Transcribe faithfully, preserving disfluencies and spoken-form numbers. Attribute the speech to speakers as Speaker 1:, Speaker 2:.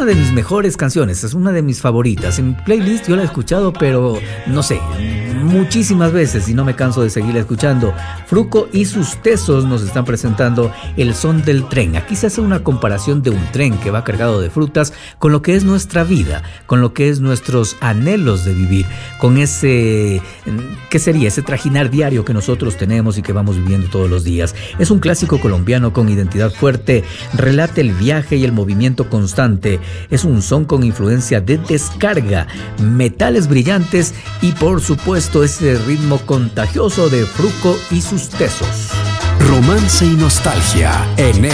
Speaker 1: de mis mejores canciones, es una de mis favoritas. En mi playlist yo la he escuchado, pero no sé, muchísimas veces y no me canso de seguirla escuchando. Fruco y sus tesos nos están presentando El son del tren. Aquí se hace una comparación de un tren que va cargado de frutas con lo que es nuestra vida, con lo que es nuestros anhelos de vivir, con ese, ¿qué sería? Ese trajinar diario que nosotros tenemos y que vamos viviendo todos los días. Es un clásico colombiano con identidad fuerte, relata el viaje y el movimiento constante. Es un son con influencia de descarga, metales brillantes y por supuesto ese ritmo contagioso de Fruco y sus tesos.
Speaker 2: Romance y nostalgia en